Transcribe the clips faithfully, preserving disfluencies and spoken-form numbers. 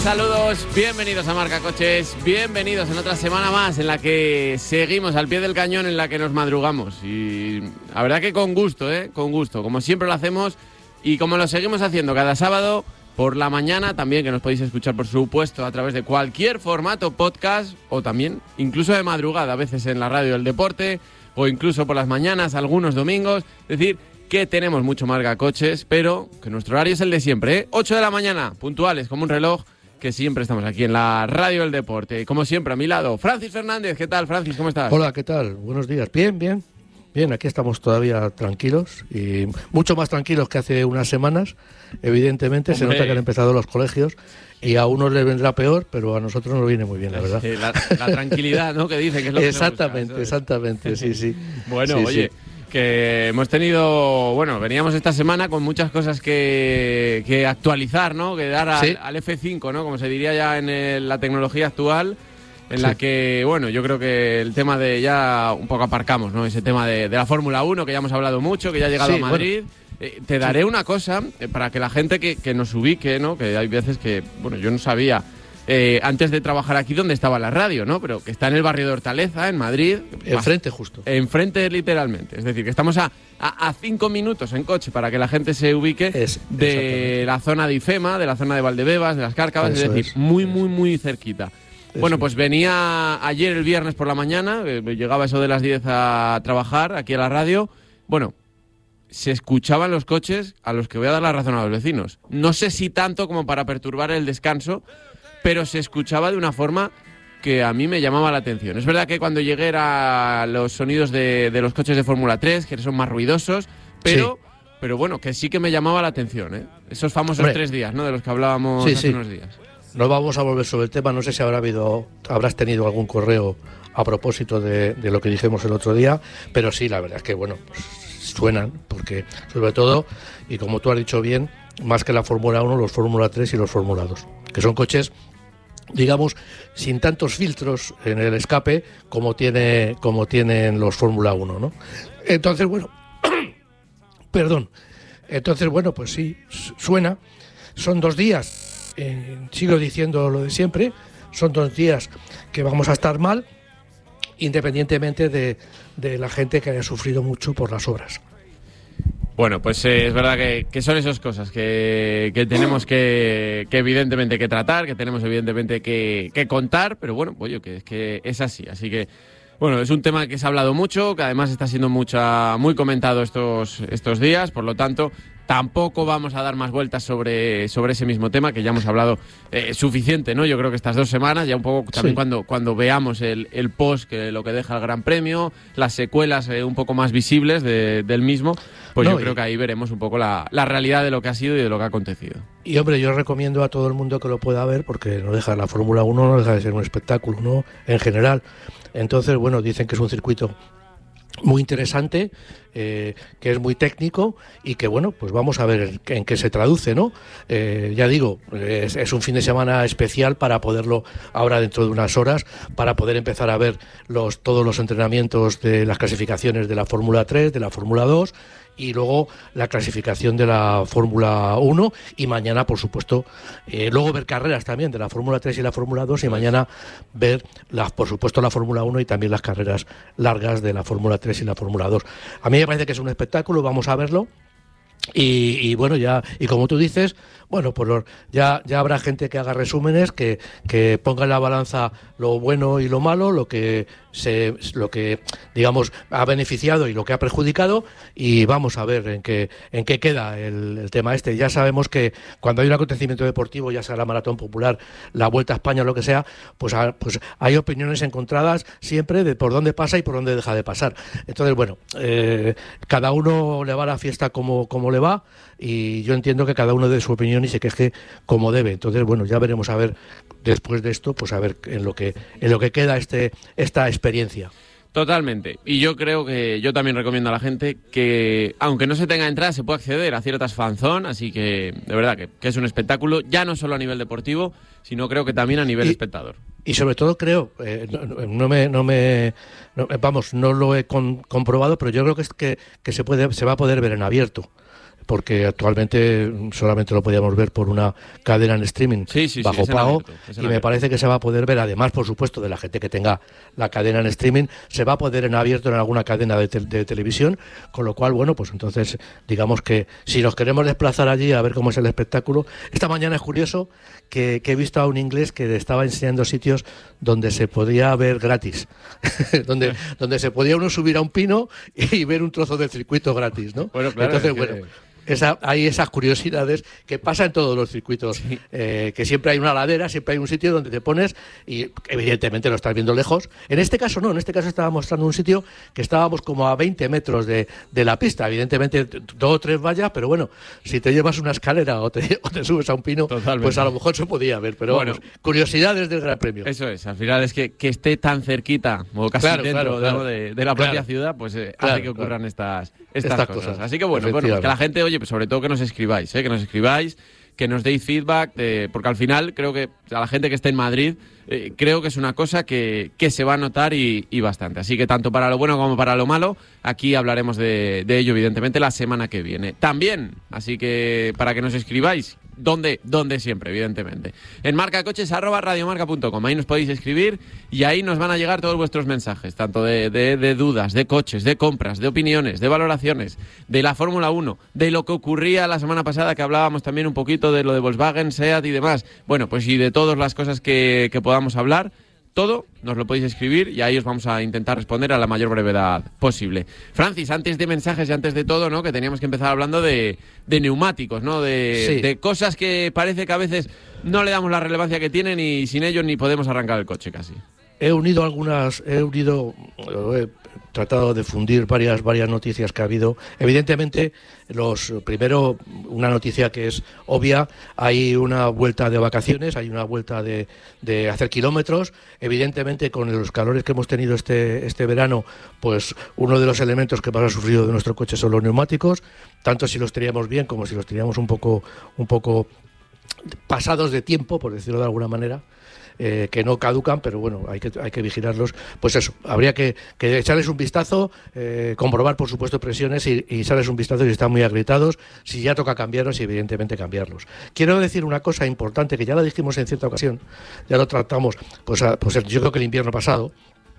Saludos, bienvenidos a Marca Coches, bienvenidos en otra semana más en la que seguimos al pie del cañón, en la que nos madrugamos. Y la verdad que con gusto, ¿eh? Con gusto, como siempre lo hacemos y como lo seguimos haciendo cada sábado por la mañana, también que nos podéis escuchar, por supuesto, a través de cualquier formato podcast o también incluso de madrugada, a veces en la radio del deporte o incluso por las mañanas, algunos domingos. Es decir, que tenemos mucho Marca Coches, pero que nuestro horario es el de siempre, ¿eh? ocho de la mañana, puntuales como un reloj, que siempre estamos aquí en la radio del deporte. Como siempre, a mi lado, Francis Fernández. ¿Qué tal, Francis? ¿Cómo estás? Hola, ¿qué tal? Buenos días. Bien, bien. Bien, aquí estamos todavía tranquilos y mucho más tranquilos que hace unas semanas. Evidentemente, Hombre. Se nota que han empezado los colegios y a unos les vendrá peor, pero a nosotros nos viene muy bien, la verdad. La, la tranquilidad, ¿no? Que dice que es lo que Exactamente, busca, exactamente, sí, sí. Bueno, sí, oye... Sí. Que hemos tenido, bueno, veníamos esta semana con muchas cosas que, que actualizar, ¿no? Que dar al, sí. al F cinco, ¿no? Como se diría ya en el, la tecnología actual, en sí. la que, bueno, yo creo que el tema de ya un poco aparcamos, ¿no? Ese tema de, de la Fórmula uno, que ya hemos hablado mucho, que ya ha llegado sí, a Madrid. Bueno. Eh, te daré sí. una cosa eh, para que la gente que, que nos ubique, ¿no? Que hay veces que, bueno, yo no sabía... Eh, antes de trabajar aquí donde estaba la radio, ¿no? Pero que está en el barrio de Hortaleza, en Madrid. Enfrente justo. Enfrente literalmente. Es decir, que estamos a, a, a cinco minutos en coche para que la gente se ubique es, de la zona de Ifema, de la zona de Valdebebas, de las Cárcavas, es decir, es, muy, muy, muy cerquita. Eso. Bueno, pues venía ayer el viernes por la mañana, eh, llegaba eso de las diez a trabajar aquí a la radio. Bueno, se escuchaban los coches a los que voy a dar la razón a los vecinos. No sé si tanto como para perturbar el descanso, pero se escuchaba de una forma que a mí me llamaba la atención. Es verdad que cuando llegué eran los sonidos de, de los coches de Fórmula tres, que son más ruidosos, pero, sí. pero bueno, que sí que me llamaba la atención, ¿eh? Esos famosos Hombre. tres días, ¿no? De los que hablábamos sí, hace sí. unos días. No vamos a volver sobre el tema, no sé si habrá habido, habrás tenido algún correo a propósito de, de lo que dijimos el otro día, pero sí, la verdad es que, bueno, pues suenan, porque sobre todo, y como tú has dicho bien, más que la Fórmula uno, los Fórmula tres y los Fórmula dos, que son coches, digamos, sin tantos filtros en el escape como tiene como tienen los Fórmula uno, ¿no? Entonces, bueno, perdón, entonces, bueno, pues sí, suena, son dos días, eh, sigo diciendo lo de siempre, son dos días que vamos a estar mal, independientemente de, de la gente que haya sufrido mucho por las obras. Bueno, pues eh, es verdad que, que son esas cosas que, que tenemos que, que evidentemente que tratar, que tenemos evidentemente que, que contar, pero bueno, pues yo que es que es así, así que bueno, es un tema que se ha hablado mucho, que además está siendo mucha, muy comentado estos, estos días, por lo tanto tampoco vamos a dar más vueltas sobre, sobre ese mismo tema, que ya hemos hablado eh, suficiente, ¿no? Yo creo que estas dos semanas, ya un poco también sí. cuando, cuando veamos el, el post, que lo que deja el Gran Premio, las secuelas eh, un poco más visibles de, del mismo, pues no, yo creo y... que ahí veremos un poco la, la realidad de lo que ha sido y de lo que ha acontecido. Y hombre, yo recomiendo a todo el mundo que lo pueda ver, porque no deja la Fórmula uno, no deja de ser un espectáculo, ¿no? En general. Entonces, bueno, dicen que es un circuito muy interesante, eh, que es muy técnico y que, bueno, pues vamos a ver en qué se traduce, ¿no? Eh, ya digo, es, es un fin de semana especial para poderlo, ahora dentro de unas horas, para poder empezar a ver los todos los entrenamientos de las clasificaciones de la Fórmula tres, de la Fórmula dos y luego la clasificación de la Fórmula uno y mañana, por supuesto, eh, luego ver carreras también de la Fórmula tres y la Fórmula dos y mañana ver, las, por supuesto, la Fórmula uno y también las carreras largas de la Fórmula tres y la Fórmula dos. A mí me parece que es un espectáculo, vamos a verlo. Y, y bueno, ya, y como tú dices, bueno, pues ya, ya habrá gente que haga resúmenes, que, que ponga en la balanza lo bueno y lo malo, lo que se, lo que digamos ha beneficiado y lo que ha perjudicado, y vamos a ver en qué, en qué queda el, el tema este. Ya sabemos que cuando hay un acontecimiento deportivo, ya sea la Maratón Popular, la Vuelta a España, lo que sea, pues, a, pues hay opiniones encontradas siempre de por dónde pasa y por dónde deja de pasar. Entonces, bueno, eh, cada uno le va a la fiesta como, como le va, y yo entiendo que cada uno dé su opinión y se queje como debe. Entonces, bueno, ya veremos a ver después de esto, pues a ver en lo que en lo que queda este esta experiencia. Totalmente. Y yo creo que yo también recomiendo a la gente que, aunque no se tenga entrada, se puede acceder a ciertas fanzone, así que de verdad que, que es un espectáculo, ya no solo a nivel deportivo, sino creo que también a nivel y, espectador. Y sobre todo creo, eh, no, no me, no me no, vamos, no lo he con, comprobado, pero yo creo que es que, que se puede, se va a poder ver en abierto. porque actualmente solamente lo podíamos ver por una cadena en streaming sí, sí, bajo sí, pago, abierto, y abierto. me parece que se va a poder ver, además, por supuesto, de la gente que tenga la cadena en streaming, se va a poder en abierto en alguna cadena de, te- de televisión, con lo cual, bueno, pues entonces, digamos que si nos queremos desplazar allí a ver cómo es el espectáculo. Esta mañana es curioso que, que he visto a un inglés que estaba enseñando sitios donde se podía ver gratis, donde, donde se podía uno subir a un pino y ver un trozo del circuito gratis, ¿no? Bueno, claro, entonces, es que... bueno... Esa, hay esas curiosidades que pasan en todos los circuitos, Sí. eh, que siempre hay una ladera, siempre hay un sitio donde te pones y evidentemente lo estás viendo lejos. En este caso no, en este caso estaba mostrando un sitio que estábamos como a veinte metros de, de la pista, evidentemente dos o tres vallas, pero bueno, si te llevas una escalera o te, o te subes a un pino, Totalmente. pues a lo mejor se podía ver, pero Bueno, vamos, curiosidades del Gran Premio. Eso es, al final es que, que esté tan cerquita, o casi Claro, dentro claro, claro. ¿no? de, de la propia Claro. ciudad, pues eh, Claro, hace que ocurran claro. estas, estas, Estas cosas. cosas, Así que bueno, bueno, pues que la efectivamente. gente, oye, pues sobre todo que nos escribáis, ¿eh? que nos escribáis, que nos deis feedback, eh, porque al final creo que a la gente que esté en Madrid, eh, creo que es una cosa que, que se va a notar y, y bastante. Así que tanto para lo bueno como para lo malo, aquí hablaremos de, de ello, evidentemente, la semana que viene. También, así que para que nos escribáis, ¿dónde? ¿Dónde siempre, evidentemente? En marcacoches arroba radiomarca punto com, ahí nos podéis escribir y ahí nos van a llegar todos vuestros mensajes, tanto de, de, de dudas, de coches, de compras, de opiniones, de valoraciones, de la Fórmula uno, de lo que ocurría la semana pasada, que hablábamos también un poquito de lo de Volkswagen, SEAT y demás. Bueno, pues y de todas las cosas que, que podamos hablar, todo nos lo podéis escribir y ahí os vamos a intentar responder a la mayor brevedad posible. Francis, antes de mensajes y antes de todo, ¿no? Que teníamos que empezar hablando de, de neumáticos, ¿no? De, Sí. de cosas que parece que a veces no le damos la relevancia que tienen y sin ellos ni podemos arrancar el coche casi. He unido algunas, he unido, he tratado de fundir varias, varias noticias que ha habido. Evidentemente, los primero, una noticia que es obvia, hay una vuelta de vacaciones, hay una vuelta de, de hacer kilómetros. Evidentemente, con los calores que hemos tenido este, este verano, pues uno de los elementos que más ha sufrido de nuestro coche son los neumáticos, tanto si los teníamos bien como si los teníamos un poco, un poco pasados de tiempo, por decirlo de alguna manera. Eh, que no caducan, pero bueno, hay que, hay que vigilarlos. Pues eso, habría que, que echarles un vistazo, eh, comprobar, por supuesto, presiones y, y echarles un vistazo si están muy agrietados, si ya toca cambiarlos y, evidentemente, cambiarlos. Quiero decir una cosa importante, que ya la dijimos en cierta ocasión, ya lo tratamos, pues, a, pues yo creo que el invierno pasado,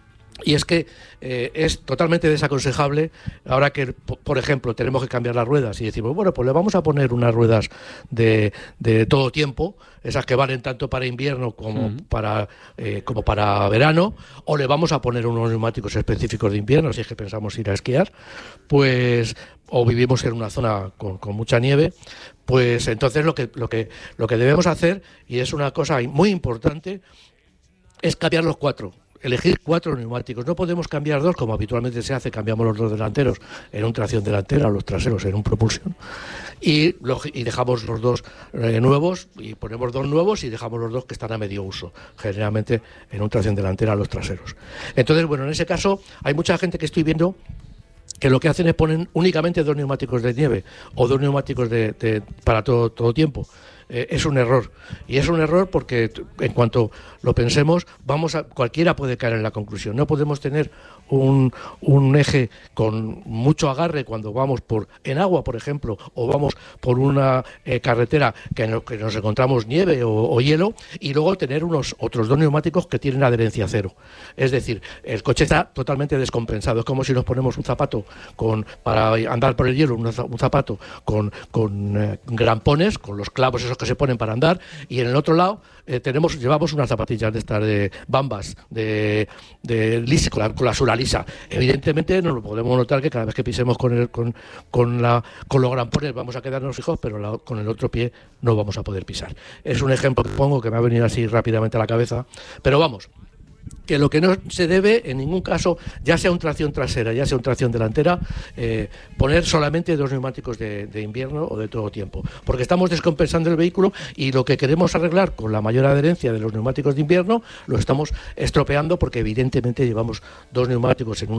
y es que eh, es totalmente desaconsejable, ahora que, por ejemplo, tenemos que cambiar las ruedas y decimos, bueno, pues le vamos a poner unas ruedas de, de todo tiempo, esas que valen tanto para invierno como, uh-huh. para, eh, como para verano, o le vamos a poner unos neumáticos específicos de invierno, si es que pensamos ir a esquiar, pues, o vivimos en una zona con, con mucha nieve, pues entonces lo que, lo que, lo que debemos hacer, y es una cosa muy importante, es cambiar los cuatro. Elegir cuatro neumáticos. No podemos cambiar dos, como habitualmente se hace, cambiamos los dos delanteros en un tracción delantera, los traseros en un propulsión, y, lo, y dejamos los dos eh, nuevos, y ponemos dos nuevos y dejamos los dos que están a medio uso, generalmente en un tracción delantera los traseros. Entonces, bueno, en ese caso hay mucha gente que estoy viendo que lo que hacen es poner únicamente dos neumáticos de nieve o dos neumáticos de, de, para todo, todo tiempo. Eh, es un error. Y es un error porque en cuanto lo pensemos, vamos a, cualquiera puede caer en la conclusión. No podemos tener un, un eje con mucho agarre cuando vamos por en agua, por ejemplo, o vamos por una eh, carretera que, no, que nos encontramos nieve o, o hielo, y luego tener unos otros dos neumáticos que tienen adherencia cero. Es decir, el coche está totalmente descompensado. Es como si nos ponemos un zapato con para andar por el hielo, un zapato con, con eh, grampones, con los clavos esos que se ponen para andar, y en el otro lado eh, tenemos llevamos unas zapatillas de estas de bambas, de, de lisa, con la, con la suela lisa. Evidentemente nos lo podemos notar que cada vez que pisemos con el, con, con, la, con los grampones vamos a quedarnos fijos, pero la, con el otro pie no vamos a poder pisar. Es un ejemplo que pongo que me ha venido así rápidamente a la cabeza, pero vamos, que lo que no se debe en ningún caso, ya sea un tracción trasera, ya sea un tracción delantera, eh, poner solamente dos neumáticos de, de invierno o de todo tiempo, porque estamos descompensando el vehículo y lo que queremos arreglar con la mayor adherencia de los neumáticos de invierno lo estamos estropeando, porque evidentemente llevamos dos neumáticos en un